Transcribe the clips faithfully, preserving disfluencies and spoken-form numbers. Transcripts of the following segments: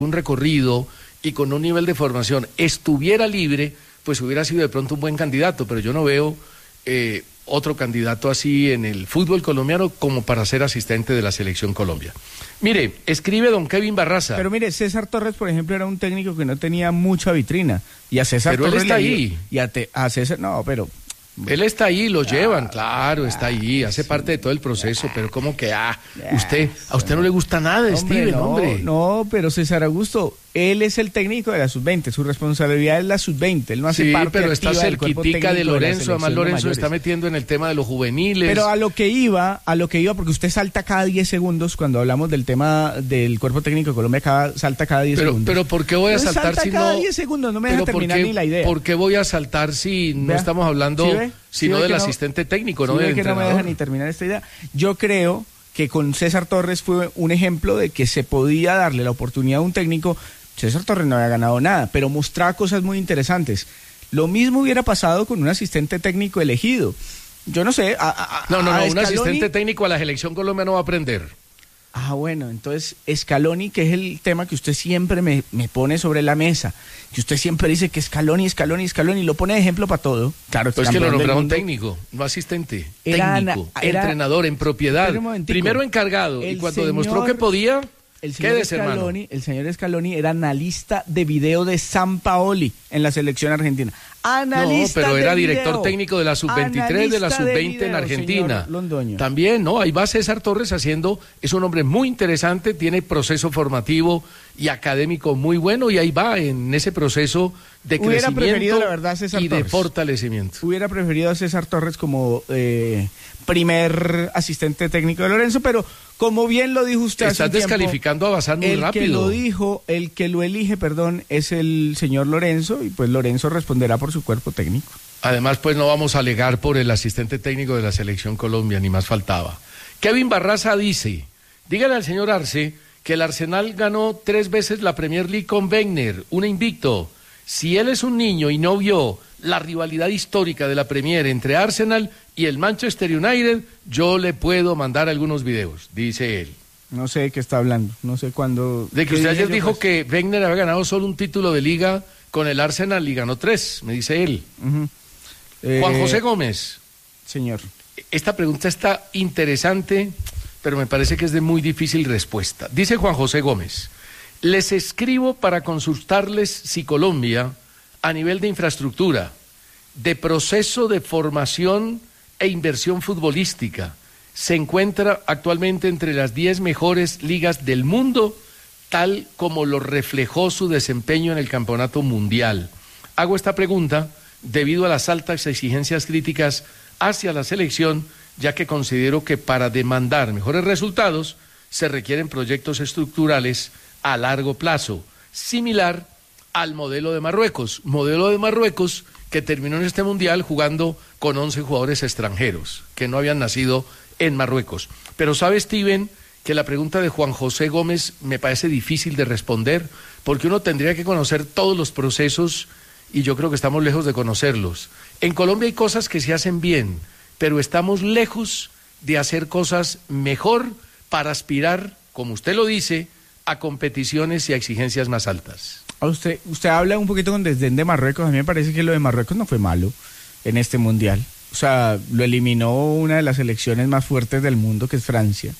un recorrido y con un nivel de formación estuviera libre, pues hubiera sido de pronto un buen candidato, pero yo no veo eh, otro candidato así en el fútbol colombiano como para ser asistente de la Selección Colombia. Mire, escribe don Kevin Barraza. Pero mire, César Torres, por ejemplo, era un técnico que no tenía mucha vitrina, y a César pero Torres él está le, ahí. Y a, te, a César, no, pero... Él está ahí, lo llevan, claro, está ahí, hace parte de todo el proceso, pero como que, ah, usted, a usted no le gusta nada, hombre, Steven, no, hombre. No, pero César Augusto, él es el técnico de la sub veinte, su responsabilidad es la sub veinte, él no hace sí, parte pero está activa del cuerpo cerquitica técnico de Lorenzo, de además Lorenzo está metiendo en el tema de los juveniles. Pero a lo que iba, a lo que iba, porque usted salta cada diez segundos cuando hablamos del tema del cuerpo técnico de Colombia, cada, salta cada diez pero, segundos. Pero ¿por qué voy a saltar salta si cada no? diez segundos, no me deja terminar qué, ni la idea. ¿Por qué voy a saltar si no Vea, estamos hablando, ¿sí sino ¿Sí del no, asistente técnico, ¿sí no del que entrenador? No me deja ni terminar esta idea. Yo creo que con César Torres fue un ejemplo de que se podía darle la oportunidad a un técnico. César Torres no había ganado nada, pero mostraba cosas muy interesantes. Lo mismo hubiera pasado con un asistente técnico elegido. Yo no sé. A, a, no, no, no, a un Scaloni, asistente técnico a la Selección Colombia no va a aprender. Ah, bueno, entonces Scaloni, que es el tema que usted siempre me, me pone sobre la mesa, que usted siempre dice que Scaloni, Scaloni, Scaloni, lo pone de ejemplo para todo. Claro, pues que lo nombraron técnico, no asistente, era técnico, ana, era, entrenador en propiedad, primero encargado, y cuando señor, demostró que podía, el señor quédese, Scaloni, el señor Scaloni era analista de video de Sampaoli en la selección argentina. Analista no, pero era director video. técnico de la sub veintitrés, de la sub veinte en Argentina. También, ¿no? Ahí va César Torres haciendo, es un hombre muy interesante, tiene proceso formativo y académico muy bueno, y ahí va en ese proceso de Hubiera crecimiento la verdad, César y Torres. de fortalecimiento. Hubiera preferido a César Torres como eh, primer asistente técnico de Lorenzo, pero como bien lo dijo usted hace Estás un tiempo, descalificando a Bazán muy el rápido. El que lo dijo, el que lo elige, perdón, es el señor Lorenzo, y pues Lorenzo responderá por su cuerpo técnico. Además, pues no vamos a alegar por el asistente técnico de la Selección Colombia, ni más faltaba. Kevin Barraza dice, dígale al señor Arce que el Arsenal ganó tres veces la Premier League con Wenger, un invicto. Si él es un niño y no vio la rivalidad histórica de la Premier entre Arsenal y el Manchester United, yo le puedo mandar algunos videos, dice él. No sé de qué está hablando, no sé cuándo... De que usted ayer dijo que Wenger había ganado solo un título de liga con el Arsenal y ganó tres, me dice él. Uh-huh. eh, Juan José Gómez. Señor. Esta pregunta está interesante, pero me parece que es de muy difícil respuesta. Dice Juan José Gómez, les escribo para consultarles si Colombia, a nivel de infraestructura, de proceso de formación e inversión futbolística, se encuentra actualmente entre las diez mejores ligas del mundo, tal como lo reflejó su desempeño en el Campeonato Mundial. Hago esta pregunta debido a las altas exigencias críticas hacia la selección, ya que considero que para demandar mejores resultados se requieren proyectos estructurales a largo plazo, similar al modelo de Marruecos, modelo de Marruecos que terminó en este Mundial jugando con once jugadores extranjeros, que no habían nacido en Marruecos. Pero sabe, Steven, que la pregunta de Juan José Gómez me parece difícil de responder, porque uno tendría que conocer todos los procesos, y yo creo que estamos lejos de conocerlos. En Colombia hay cosas que se hacen bien, pero estamos lejos de hacer cosas mejor para aspirar, como usted lo dice, a competiciones y a exigencias más altas. Usted, usted habla un poquito con desdén de Marruecos. A mí me parece que lo de Marruecos no fue malo en este Mundial. O sea, lo eliminó una de las selecciones más fuertes del mundo, que es Francia.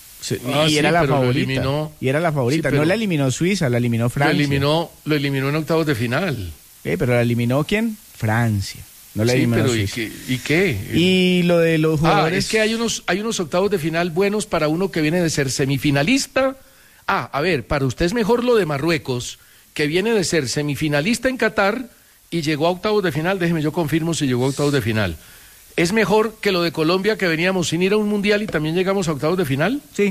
Ah, y, sí, era la favorita, eliminó, y era la favorita. Sí, no la eliminó Suiza, la eliminó Francia. Lo eliminó, lo eliminó en octavos de final. Eh, pero la eliminó ¿quién? Francia. No la sí, eliminó pero Suiza. ¿y qué? ¿Y qué? Y lo de los jugadores... Ah, es que hay unos, hay unos octavos de final buenos para uno que viene de ser semifinalista. Ah, a ver, para usted es mejor lo de Marruecos, que viene de ser semifinalista en Qatar y llegó a octavos de final. Déjeme, yo confirmo si llegó a octavos de final. ¿Es mejor que lo de Colombia, que veníamos sin ir a un mundial y también llegamos a octavos de final? Sí.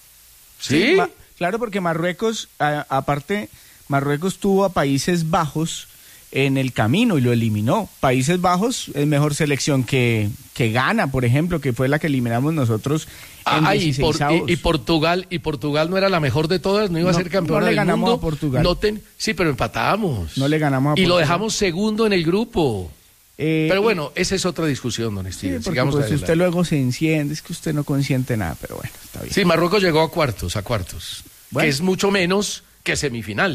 ¿Sí? sí ma- claro, porque Marruecos, a- aparte, Marruecos tuvo a Países Bajos en el camino y lo eliminó. Países Bajos es mejor selección que, que Ghana, por ejemplo, que fue la que eliminamos nosotros en ah, y, por, y, y Portugal y Portugal no era la mejor de todas, no iba no, a ser campeona no le del ganamos mundo. A Portugal. No ten, sí, pero empatamos. No le ganamos a y Portugal. lo dejamos segundo en el grupo. Eh, pero bueno, esa es otra discusión, don Steven. Sí, Sigamos pues adelante. usted luego se enciende, es que usted no consiente nada, pero bueno, está bien. Sí, Marruecos llegó a cuartos, a cuartos, bueno. Que es mucho menos que semifinal.